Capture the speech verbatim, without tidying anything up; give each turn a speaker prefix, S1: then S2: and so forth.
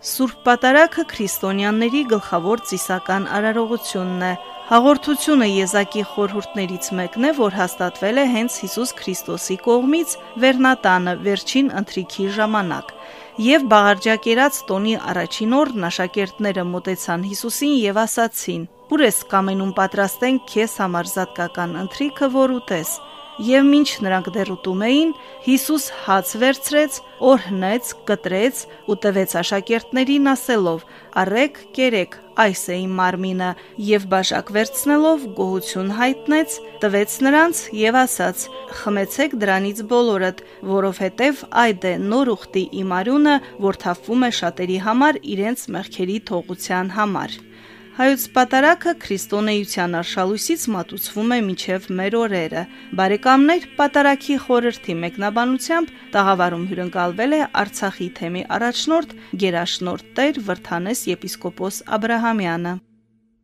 S1: Սուրբ Պատարագը քրիստոնյաների գլխավոր ծիսական արարողությունն է։ Հաղորդությունը եզակի խորհուրդներից մեկն է, որ հաստատվել է հենց Հիսուս Քրիստոսի կողմից Վերնատանը վերջին ընթրիքի ժամանակ։ Եվ բաղարջակերած տոնի առաջին օրն աշակերտները մոտեցան Հիսուսին եւ ասացին. «Ուր ես կամենում պատրաստենք քեզ համար զատկական ընթրիքը, որ ուտես»։ Եվ մինչ նրանք դեռ ուտում էին, Հիսուս հաց վերցրեց, օրհնեց, կտրեց ու տվեց աշակերտներին ասելով. «Առեք, կերեք, այս է իմ մարմինը», եւ բաժակ վերցնելով գոհություն հայտնեց, տվեց նրանց եւ ասաց. «Խմեցեք դրանից բոլորդ, որովհետեւ այդ է նոր ուխտի իմ արյունը, որ թափվում է շատերի համար իրենց մեղքերի թողության համար»։ Հայոց Պատարագը քրիստոնեության արշալույսից մատուցվում է մինչև մեր օրերը։ Բարեկամներ, Պատարագի խորհրդի մեկնաբանությամբ տաղավարում հյուրընկալվել է Արցախի թեմի առաջնորդ գերաշնորհ Տեր Վրդանես եպիսկոպոս Աբրահամյանը։